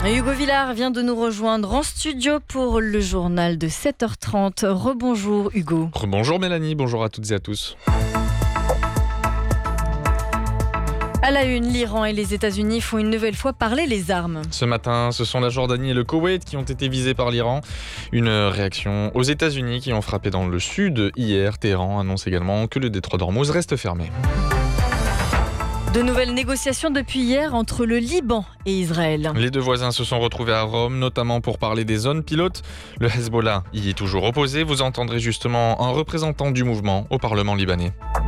Hugo Villard vient de nous rejoindre en studio pour le journal de 7h30. Rebonjour Hugo. Rebonjour Mélanie, bonjour à toutes et à tous. À la une, l'Iran et les États-Unis font une nouvelle fois parler les armes. Ce matin, ce sont la Jordanie et le Koweït qui ont été visés par l'Iran. Une réaction aux États-Unis qui ont frappé dans le sud hier. Téhéran annonce également que le détroit d'Ormuz reste fermé. De nouvelles négociations depuis hier entre le Liban et Israël. Les deux voisins se sont retrouvés à Rome, notamment pour parler des zones pilotes. Le Hezbollah y est toujours opposé. Vous entendrez justement un représentant du mouvement au Parlement libanais.